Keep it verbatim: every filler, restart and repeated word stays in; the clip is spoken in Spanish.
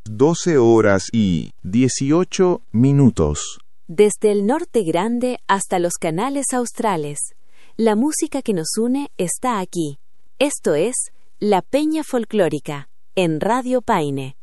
doce horas y dieciocho minutos. Desde el norte grande hasta los canales australes, la música que nos une está aquí. Esto es La Peña Folclórica, en Radio Paine.